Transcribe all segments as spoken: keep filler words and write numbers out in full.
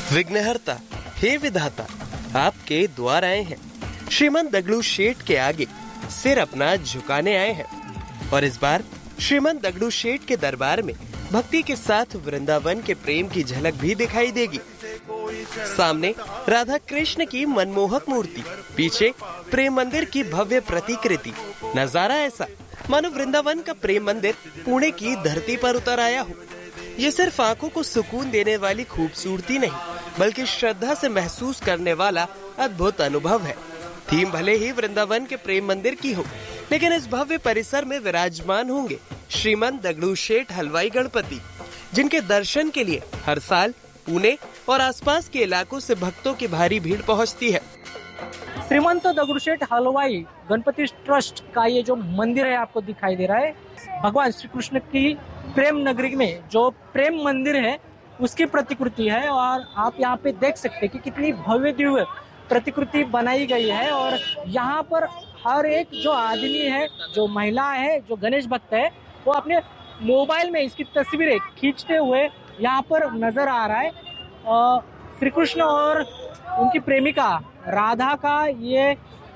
विघ्नहर्ता, हे विधाता, आपके द्वार आए हैं। श्रीमंत दगड़ू शेठ के आगे सिर अपना झुकाने आए हैं और इस बार श्रीमंत दगड़ू शेठ के दरबार में भक्ति के साथ वृंदावन के प्रेम की झलक भी दिखाई देगी। सामने राधा कृष्ण की मनमोहक मूर्ति, पीछे प्रेम मंदिर की भव्य प्रतिकृति। नजारा ऐसा मानो वृंदावन का प्रेम मंदिर पुणे की धरती पर उतर आया हो। ये सिर्फ आंखों को सुकून देने वाली खूबसूरती नहीं, बल्कि श्रद्धा से महसूस करने वाला अद्भुत अनुभव है। थीम भले ही वृंदावन के प्रेम मंदिर की हो, लेकिन इस भव्य परिसर में विराजमान होंगे श्रीमंत दगड़ू शेठ हलवाई गणपति, जिनके दर्शन के लिए हर साल पुणे और आसपास के इलाकों से भक्तों की भारी भीड़ पहुंचती है। श्रीमंत दगड़ू शेठ हलवाई गणपति ट्रस्ट का ये जो मंदिर है आपको दिखाई दे रहा है, भगवान श्री कृष्ण की प्रेम नगरी में जो प्रेम मंदिर है उसकी प्रतिकृति है। और आप यहाँ पे देख सकते हैं कि कितनी भव्य दिव्य प्रतिकृति बनाई गई है। और यहाँ पर हर एक जो आदमी है, जो महिला है, जो गणेश भक्त है, वो अपने मोबाइल में इसकी तस्वीरें खींचते हुए यहाँ पर नजर आ रहा है। श्री कृष्ण और उनकी प्रेमिका राधा का ये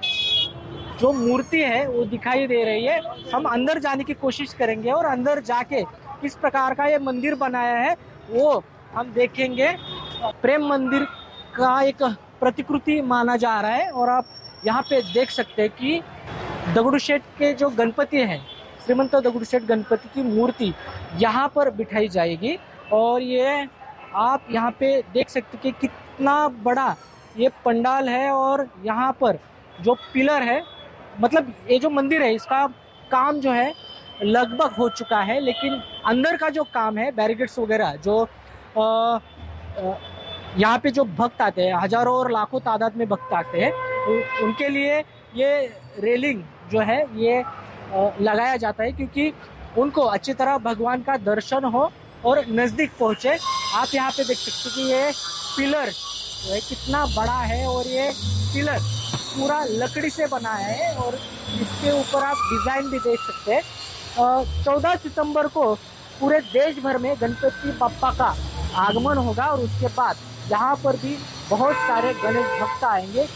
जो मूर्ति है वो दिखाई दे रही है। हम अंदर जाने की कोशिश करेंगे और अंदर जाके किस प्रकार का ये मंदिर बनाया है वो हम देखेंगे। प्रेम मंदिर का एक प्रतिकृति माना जा रहा है और आप यहाँ पे देख सकते हैं कि दगड़ू शेठ के जो गणपति हैं, श्रीमंत दगड़ू शेठ गणपति की मूर्ति यहाँ पर बिठाई जाएगी। और ये आप यहाँ पे देख सकते हैं कि कितना बड़ा ये पंडाल है। और यहाँ पर जो पिलर है, मतलब ये जो मंदिर है इसका काम जो है लगभग हो चुका है, लेकिन अंदर का जो काम है, बैरिकेड्स वगैरह जो आ, आ, यहाँ पे जो भक्त आते हैं, हजारों और लाखों तादाद में भक्त आते हैं, उ, उनके लिए ये रेलिंग जो है ये आ, लगाया जाता है, क्योंकि उनको अच्छी तरह भगवान का दर्शन हो और नजदीक पहुंचे। आप यहाँ पे देख सकते हैं कि ये पिलर जो है कितना बड़ा है और ये पिलर पूरा लकड़ी से बना है और इसके ऊपर आप डिजाइन भी देख सकते हैं। चौदह सितंबर को पूरे देश भर में गणपति बप्पा का आगमन होगा और उसके बाद यहाँ पर भी बहुत सारे गणेश भक्त आएंगे।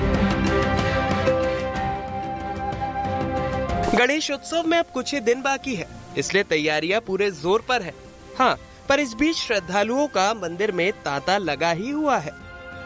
गणेश उत्सव में अब कुछ ही दिन बाकी है, इसलिए तैयारियां पूरे जोर पर है। हाँ, पर इस बीच श्रद्धालुओं का मंदिर में तांता लगा ही हुआ है।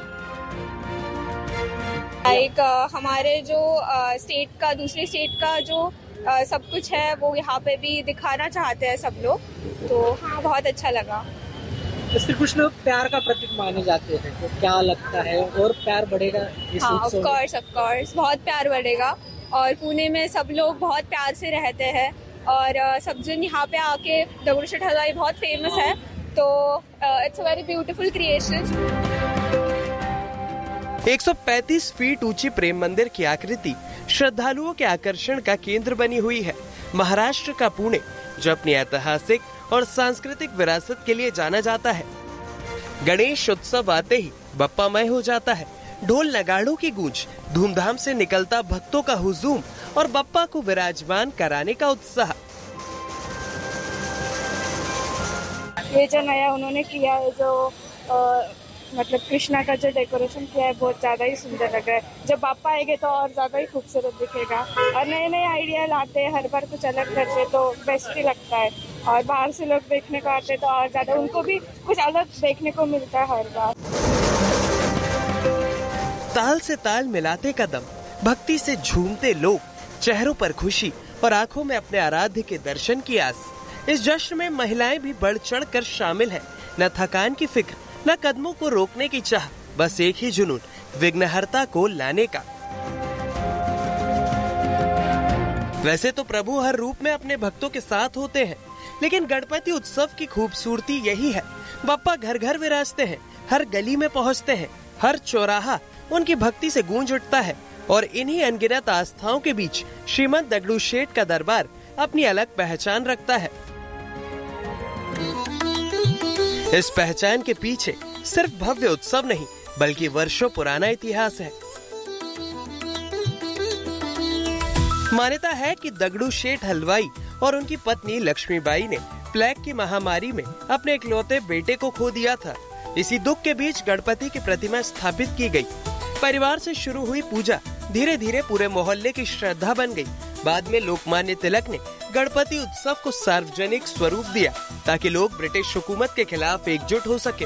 एक हमारे जो स्टेट का, दूसरे स्टेट का जो आ, सब कुछ है वो यहाँ पे भी दिखाना चाहते हैं सब लोग, तो हाँ बहुत अच्छा लगा। श्री कृष्ण प्यार का प्रतीक माने जाते हैं, तो क्या लगता है और प्यार बढ़ेगा इस हाँ, ऑफ कोर्स ऑफ कोर्स बहुत प्यार बढ़ेगा। और पुणे में सब लोग बहुत प्यार से रहते हैं और सब जन यहाँ पे आके दगड़ू शेठ हलवाई बहुत फेमस है, तो it's a very beautiful creation. एक सौ पैंतीस फीट ऊंची प्रेम मंदिर की आकृति श्रद्धालुओं के आकर्षण का केंद्र बनी हुई है। महाराष्ट्र का पुणे, जो अपनी ऐतिहासिक और सांस्कृतिक विरासत के लिए जाना जाता है। गणेश उत्सव आते ही बप्पामय हो जाता है। ढोल नगाड़ों की गूंज, धूमधाम से निकलता भक्तों का हुजूम और बप्पा को विराजमान कराने का उत्साह। ये जो नया उन्होंने किया है, जो आ, मतलब कृष्णा का जो डेकोरेशन किया है बहुत ज्यादा ही सुंदर लग रहा है। जब बापा आएंगे तो और ज्यादा ही खूबसूरत दिखेगा। और नए नए आइडिया लाते हैं, हर बार कुछ अलग करते, तो बेस्ट ही लगता है। और बाहर से लोग देखने को आते तो और ज्यादा उनको भी कुछ अलग देखने को मिलता है हर बार। ताल से ताल मिलाते कदम, भक्ति से झूमते लोग, चेहरों पर खुशी और आंखों में अपने आराध्य के दर्शन की आस। इस जश्न में महिलाएं भी बढ़ चढ़ कर शामिल है। न थकान की फिक्र, न कदमों को रोकने की चाह, बस एक ही जुनून, विघ्नहर्ता को लाने का। वैसे तो प्रभु हर रूप में अपने भक्तों के साथ होते हैं, लेकिन गणपति उत्सव की खूबसूरती यही है। बप्पा घर घर विराजते हैं, हर गली में पहुंचते हैं, हर चौराहा उनकी भक्ति से गूंज उठता है। और इन्हीं अनगिनत आस्थाओं के बीच श्रीमंत दगड़ू शेठ का दरबार अपनी अलग पहचान रखता है। इस पहचान के पीछे सिर्फ भव्य उत्सव नहीं, बल्कि वर्षों पुराना इतिहास है। मान्यता है कि दगड़ू शेठ हलवाई और उनकी पत्नी लक्ष्मीबाई ने प्लेग की महामारी में अपने इकलौते बेटे को खो दिया था। इसी दुख के बीच गणपति की प्रतिमा स्थापित की गई। परिवार से शुरू हुई पूजा धीरे धीरे पूरे मोहल्ले की श्रद्धा बन गई। बाद में लोकमान्य तिलक ने गणपति उत्सव को सार्वजनिक स्वरूप दिया ताकि लोग ब्रिटिश हुकूमत के खिलाफ एकजुट हो सके।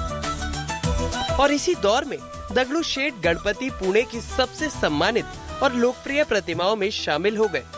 और इसी दौर में दगड़ू शेठ गणपति पुणे की सबसे सम्मानित और लोकप्रिय प्रतिमाओं में शामिल हो गए।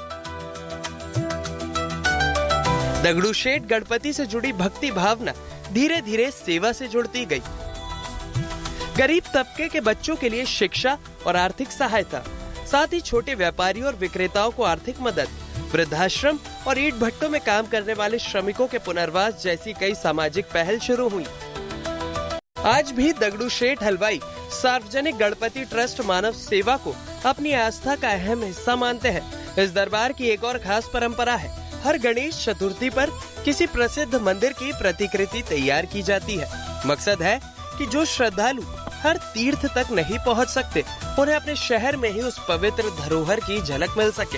दगड़ू शेठ गणपति से जुड़ी भक्ति भावना धीरे धीरे सेवा से जुड़ती गई। गरीब तबके के बच्चों के लिए शिक्षा और आर्थिक सहायता, साथ ही छोटे व्यापारियों और विक्रेताओं को आर्थिक मदद, वृद्धाश्रम और ईंट भट्टों में काम करने वाले श्रमिकों के पुनर्वास जैसी कई सामाजिक पहल शुरू हुई। आज भी दगड़ू शेठ हलवाई सार्वजनिक गणपति ट्रस्ट मानव सेवा को अपनी आस्था का अहम हिस्सा मानते हैं। इस दरबार की एक और खास परंपरा है, हर गणेश चतुर्थी पर किसी प्रसिद्ध मंदिर की प्रतिकृति तैयार की जाती है। मकसद है कि जो श्रद्धालु हर तीर्थ तक नहीं पहुंच सकते, उन्हें अपने शहर में ही उस पवित्र धरोहर की झलक मिल सके।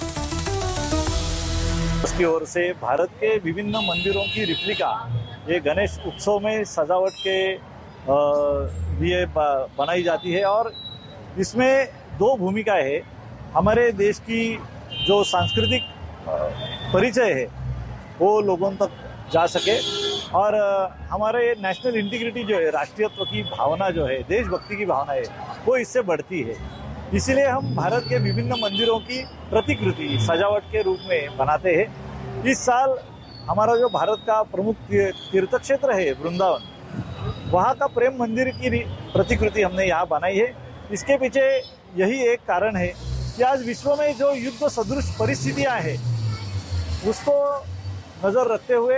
उसकी ओर से भारत के विभिन्न मंदिरों की रिप्लिका ये गणेश उत्सव में सजावट के लिए बनाई जाती है और इसमें दो भूमिकाएं है। हमारे देश की जो सांस्कृतिक परिचय है वो लोगों तक जा सके और हमारे नेशनल इंटीग्रिटी जो है, राष्ट्रीयत्व की भावना जो है, देशभक्ति की भावना है, वो इससे बढ़ती है। इसीलिए हम भारत के विभिन्न मंदिरों की प्रतिकृति सजावट के रूप में बनाते हैं। इस साल हमारा जो भारत का प्रमुख तीर्थ क्षेत्र है वृंदावन, वहाँ का प्रेम मंदिर की प्रतिकृति हमने यहाँ बनाई है। इसके पीछे यही एक कारण है कि आज विश्व में जो युद्ध सदृश परिस्थितियाँ हैं उसको नजर रखते हुए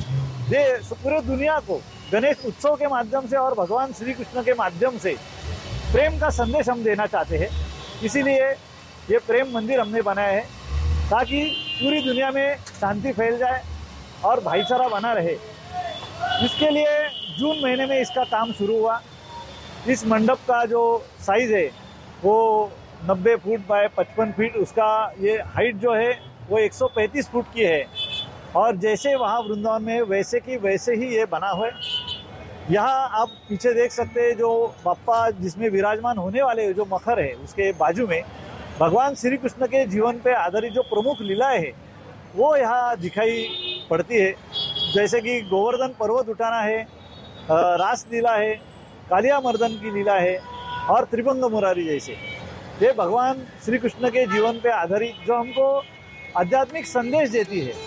पूरे दुनिया को गणेश उत्सव के माध्यम से और भगवान श्री कृष्ण के माध्यम से प्रेम का संदेश हम देना चाहते हैं। इसीलिए ये प्रेम मंदिर हमने बनाया है ताकि पूरी दुनिया में शांति फैल जाए और भाईचारा बना रहे। इसके लिए जून महीने में इसका काम शुरू हुआ। इस मंडप का जो साइज है वो नब्बे फुट बाय पचपन फीट, उसका ये हाइट जो है वो एक सौ पैंतीस फुट की है और जैसे वहाँ वृंदावन में वैसे की वैसे ही ये बना हुआ है। यहाँ आप पीछे देख सकते हैं जो बाप्पा जिसमें विराजमान होने वाले जो मखर है उसके बाजू में भगवान श्री कृष्ण के जीवन पे आधारित जो प्रमुख लीलाएं है वो यहाँ दिखाई पड़ती है। जैसे कि गोवर्धन पर्वत उठाना है, रास लीला है, कालिया मर्दन की लीला है और त्रिभंग मुरारी जैसे ये भगवान श्री कृष्ण के जीवन पे आधारित जो हमको आध्यात्मिक संदेश देती है।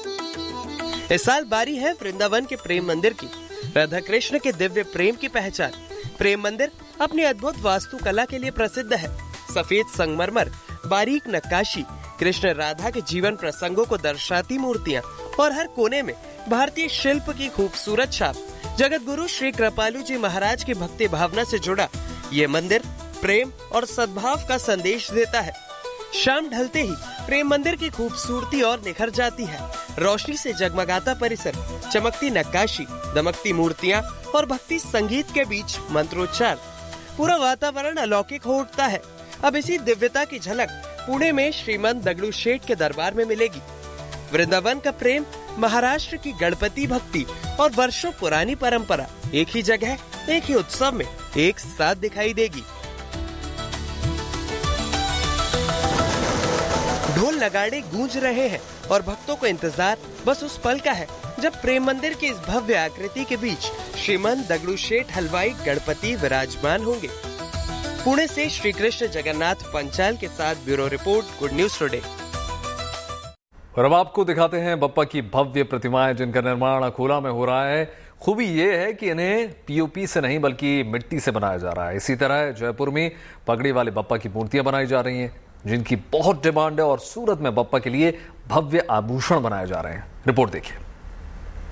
इस साल बारी है वृंदावन के प्रेम मंदिर की। राधा कृष्ण के दिव्य प्रेम की पहचान। प्रेम मंदिर अपनी अद्भुत वास्तुकला के लिए प्रसिद्ध है। सफेद संगमरमर, बारीक नक्काशी, कृष्ण राधा के जीवन प्रसंगों को दर्शाती मूर्तियाँ और हर कोने में भारतीय शिल्प की खूबसूरत छाप। जगत गुरु श्री कृपालु जी महाराज की भक्ति भावना से जुड़ा ये मंदिर प्रेम और सद्भाव का संदेश देता है। शाम ढलते ही प्रेम मंदिर की खूबसूरती और निखर जाती है। रोशनी से जगमगाता परिसर, चमकती नक्काशी, दमकती मूर्तियाँ और भक्ति संगीत के बीच मंत्रोच्चार, पूरा वातावरण अलौकिक हो उठता है। अब इसी दिव्यता की झलक पुणे में श्रीमंत दगड़ू शेठ के दरबार में मिलेगी। वृंदावन का प्रेम, महाराष्ट्र की गणपति भक्ति और वर्षों पुरानी परंपरा एक ही जगह, एक ही उत्सव में एक साथ दिखाई देगी। ढोल नगाड़े गूंज रहे हैं और भक्तों को इंतजार बस उस पल का है जब प्रेम मंदिर की इस भव्य आकृति के बीच श्रीमंत दगड़ू शेठ हलवाई गणपति विराजमान होंगे। पुणे से श्री कृष्ण जगन्नाथ पंचाल के साथ bureau report, good news today. और अब आपको दिखाते हैं बप्पा की भव्य प्रतिमाएं जिनका निर्माण अकोला में हो रहा है। खूबी ये है कि इन्हें पीओपी से नहीं बल्कि मिट्टी से बनाया जा रहा है। इसी तरह जयपुर में पगड़ी वाले बप्पा की मूर्तियां बनाई जा रही हैं जिनकी बहुत डिमांड है और सूरत में बप्पा के लिए भव्य आभूषण बनाए जा रहे हैं। रिपोर्ट देखिए।